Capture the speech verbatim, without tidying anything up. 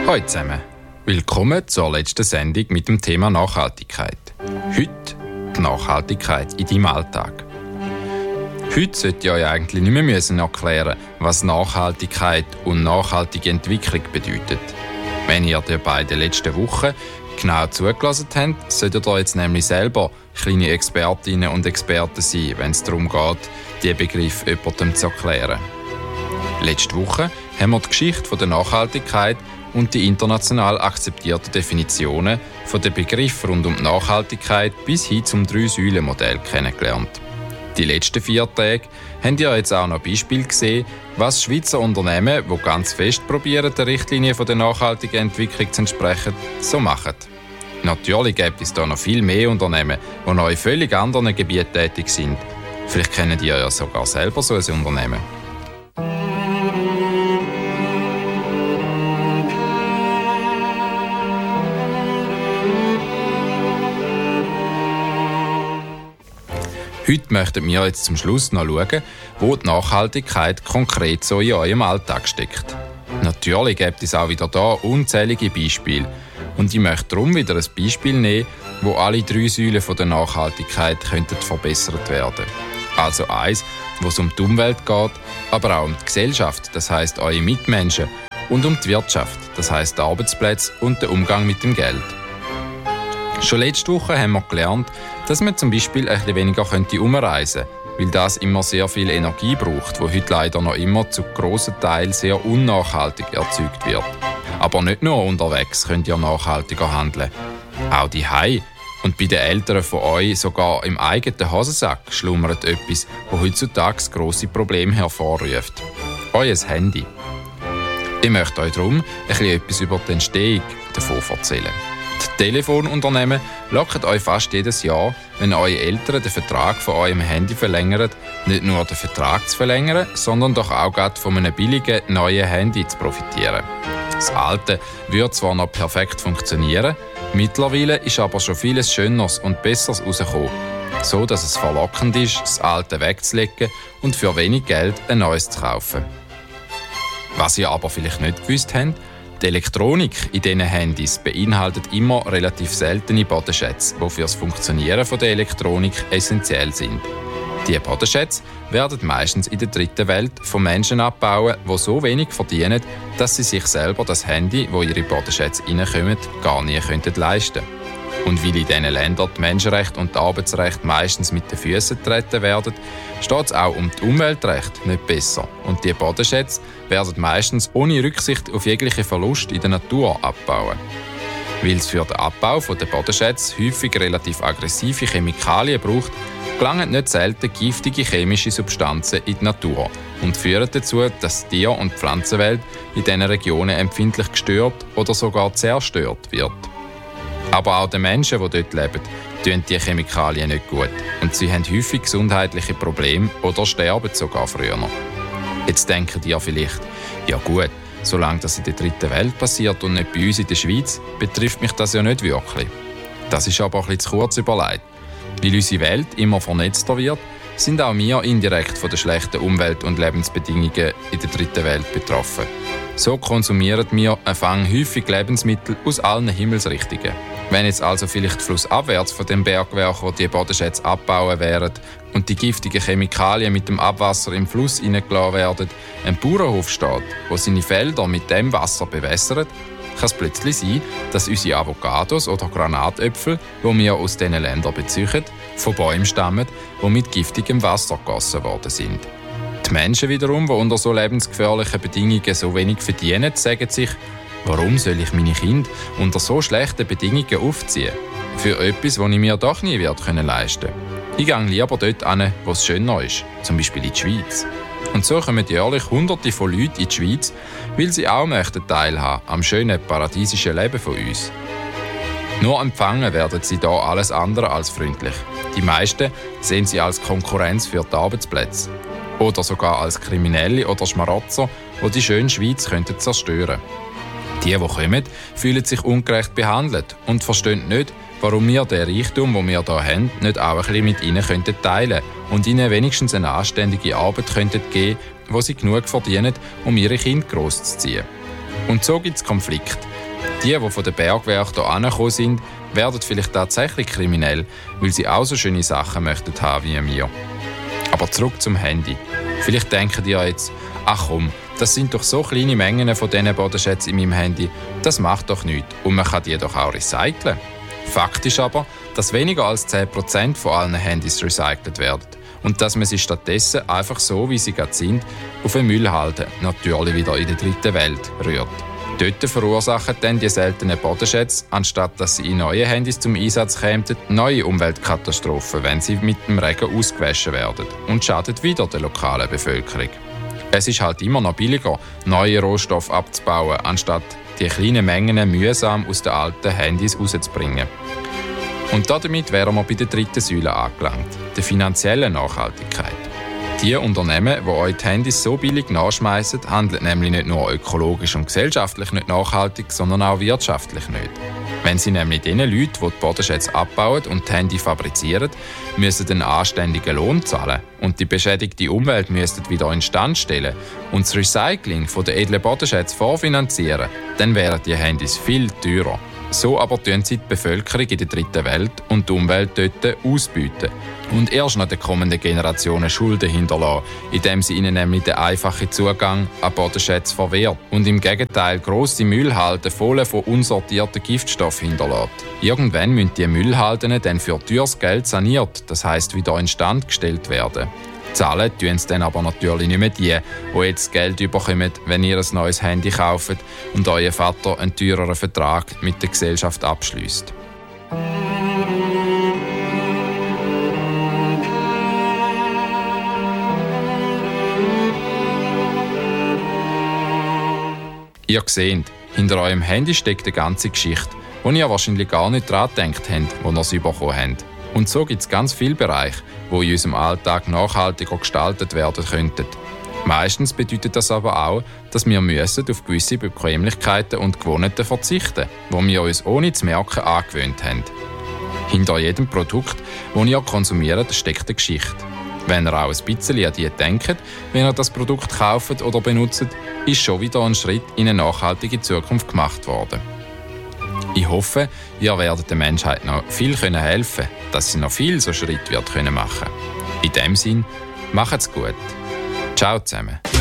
Hallo zusammen, willkommen zur letzten Sendung mit dem Thema Nachhaltigkeit. Heute die Nachhaltigkeit in deinem Alltag. Heute sollte ich euch eigentlich nicht mehr müssen erklären, was Nachhaltigkeit und nachhaltige Entwicklung bedeutet. Wenn ihr die beiden letzten Wochen genau zugelassen habt, solltet ihr jetzt nämlich selber kleine Expertinnen und Experten sein, wenn es darum geht, diesen Begriff jemandem zu erklären. Letzte Woche haben wir die Geschichte der Nachhaltigkeit und die international akzeptierten Definitionen von den Begriffen rund um die Nachhaltigkeit bis hin zum Drei-Säulen-Modell kennengelernt. Die letzten vier Tage habt ihr jetzt auch noch Beispiele gesehen, was Schweizer Unternehmen, die ganz fest probieren, der Richtlinie der nachhaltigen Entwicklung zu entsprechen, so machen. Natürlich gibt es da noch viel mehr Unternehmen, die noch in völlig anderen Gebieten tätig sind. Vielleicht kennt ihr ja sogar selber so ein Unternehmen. Heute möchten wir jetzt zum Schluss noch schauen, wo die Nachhaltigkeit konkret so in eurem Alltag steckt. Natürlich gibt es auch wieder da unzählige Beispiele. Und ich möchte darum wieder ein Beispiel nehmen, wo alle drei Säulen der Nachhaltigkeit könnten verbessert werden. Also eins, wo es um die Umwelt geht, aber auch um die Gesellschaft, das heisst eure Mitmenschen, und um die Wirtschaft, das heisst die Arbeitsplätze und den Umgang mit dem Geld. Schon letzte Woche haben wir gelernt, dass man zum Beispiel ein bisschen weniger umreisen könnte, weil das immer sehr viel Energie braucht, die heute leider noch immer zu grossen Teilen sehr unnachhaltig erzeugt wird. Aber nicht nur unterwegs könnt ihr nachhaltiger handeln. Auch daheim und bei den Eltern von euch sogar im eigenen Hosensack schlummert etwas, das heutzutage grosse Probleme hervorruft. Euer Handy. Ich möchte euch darum ein bisschen etwas über die Entstehung davon erzählen. Die Telefonunternehmen locken euch fast jedes Jahr, wenn eure Eltern den Vertrag von eurem Handy verlängern, nicht nur den Vertrag zu verlängern, sondern doch auch gerade von einem billigen neuen Handy zu profitieren. Das alte würde zwar noch perfekt funktionieren, mittlerweile ist aber schon vieles Schöneres und Besseres rausgekommen, so dass es verlockend ist, das alte wegzulegen und für wenig Geld ein neues zu kaufen. Was ihr aber vielleicht nicht gewusst habt: Die Elektronik in diesen Handys beinhaltet immer relativ seltene Bodenschätze, die für das Funktionieren der Elektronik essentiell sind. Diese Bodenschätze werden meistens in der dritten Welt von Menschen abbauen, die so wenig verdienen, dass sie sich selber das Handy, wo ihre Bodenschätze reinkommen, gar nie leisten können. Und weil in diesen Ländern die Menschenrechte und die Arbeitsrechte meistens mit den Füßen getreten werden, steht es auch um die Umweltrechte nicht besser. Und diese Bodenschätze werden meistens ohne Rücksicht auf jegliche Verlust in der Natur abbauen. Weil es für den Abbau der Bodenschätze häufig relativ aggressive Chemikalien braucht, gelangen nicht selten giftige chemische Substanzen in die Natur und führen dazu, dass die Tier- und Pflanzenwelt in diesen Regionen empfindlich gestört oder sogar zerstört wird. Aber auch den Menschen, die dort leben, tun die Chemikalien nicht gut und sie haben häufig gesundheitliche Probleme oder sterben sogar früher. Jetzt denkt ihr vielleicht, ja gut, solange das in der dritten Welt passiert und nicht bei uns in der Schweiz, betrifft mich das ja nicht wirklich. Das ist aber ein bisschen zu kurz überlegt. Weil unsere Welt immer vernetzter wird, sind auch wir indirekt von den schlechten Umwelt- und Lebensbedingungen in der dritten Welt betroffen. So konsumieren wir eine Fang häufig Lebensmittel aus allen Himmelsrichtungen. Wenn jetzt also vielleicht flussabwärts von dem Bergwerk, wo die Bodenschätze abbauen werden und die giftigen Chemikalien mit dem Abwasser im Fluss hineingelassen werden, ein Bauernhof steht, wo seine Felder mit dem Wasser bewässert, kann es plötzlich sein, dass unsere Avocados oder Granatäpfel, die wir aus diesen Ländern beziehen, von Bäumen stammen, die mit giftigem Wasser gegossen worden sind. Die Menschen wiederum, die unter so lebensgefährlichen Bedingungen so wenig verdienen, sagen sich, warum soll ich meine Kinder unter so schlechten Bedingungen aufziehen? Für etwas, das ich mir doch nie leisten können. Ich gehe lieber dort hin, wo es schöner ist, zum Beispiel in die Schweiz. Und so kommen jährlich Hunderte von Leuten in die Schweiz, weil sie auch möchten teilhaben am schönen paradiesischen Leben von uns. Nur empfangen werden sie da alles andere als freundlich. Die meisten sehen sie als Konkurrenz für die Arbeitsplätze. Oder sogar als Kriminelle oder Schmarotzer, die die schöne Schweiz könnten zerstören. Die, die kommen, fühlen sich ungerecht behandelt und verstehen nicht, warum wir den Reichtum, den wir hier haben, nicht auch ein bisschen mit ihnen könnten teilen und ihnen wenigstens eine anständige Arbeit könnten geben, wo sie genug verdienen, um ihre Kinder großzuziehen. Und so gibt es Konflikte, Die, die von den Bergwerken hier angekommen sind, werden vielleicht tatsächlich kriminell, weil sie auch so schöne Sachen möchten haben wie wir. Aber zurück zum Handy. Vielleicht denken ihr jetzt, ach komm, das sind doch so kleine Mengen von diesen Bodenschätzen in meinem Handy, das macht doch nichts und man kann die doch auch recyceln. Fakt ist aber, dass weniger als zehn Prozent von allen Handys recycelt werden und dass man sie stattdessen einfach so, wie sie gerade sind, auf den Müllhalden, natürlich wieder in der dritten Welt, rührt. Dort verursachen dann die seltenen Bodenschätze, anstatt dass sie in neue Handys zum Einsatz kämen, neue Umweltkatastrophen, wenn sie mit dem Regen ausgewaschen werden und schadet wieder der lokalen Bevölkerung. Es ist halt immer noch billiger, neue Rohstoffe abzubauen, anstatt die kleinen Mengen mühsam aus den alten Handys rauszubringen. Und damit wären wir bei der dritten Säule angelangt, der finanziellen Nachhaltigkeit. Die Unternehmen, die euch die Handys so billig nachschmeißen, handeln nämlich nicht nur ökologisch und gesellschaftlich nicht nachhaltig, sondern auch wirtschaftlich nicht. Wenn sie nämlich den Leuten, die die Bodenschätze abbauen und die Handys fabrizieren, müssen einen anständigen Lohn zahlen und die beschädigte Umwelt müssten wieder instand stellen und das Recycling der edlen Bodenschätze vorfinanzieren, dann wären die Handys viel teurer. So aber tun sie die Bevölkerung in der dritten Welt und die Umwelt dort ausbeuten und erst noch den kommenden Generationen Schulden hinterlassen, indem sie ihnen nämlich den einfachen Zugang an Bodenschätze verwehrt und im Gegenteil grosse Müllhalden voll von unsortierten Giftstoffen hinterlässt. Irgendwann müssen die Müllhalden dann für teures Geld saniert, das heisst wieder instand gestellt werden. Zahlen tun es dann aber natürlich nicht mehr die, die jetzt Geld bekommen, wenn ihr ein neues Handy kauft und euer Vater einen teureren Vertrag mit der Gesellschaft abschließt. Ihr seht, hinter eurem Handy steckt eine ganze Geschichte, wo ihr wahrscheinlich gar nicht daran gedacht habt, wo ihr sie bekommen habt. Und so gibt es ganz viele Bereiche, die in unserem Alltag nachhaltiger gestaltet werden könnten. Meistens bedeutet das aber auch, dass wir müssen auf gewisse Bequemlichkeiten und Gewohnheiten verzichten, die wir uns ohne zu merken angewöhnt haben. Hinter jedem Produkt, das ihr konsumiert, steckt eine Geschichte. Wenn ihr auch ein bisschen an die denkt, wenn ihr das Produkt kauft oder benutzt, ist schon wieder ein Schritt in eine nachhaltige Zukunft gemacht worden. Ich hoffe, ihr werdet der Menschheit noch viel helfen können, dass sie noch viel so Schritte wird machen können. In dem Sinn, macht's gut. Ciao zusammen.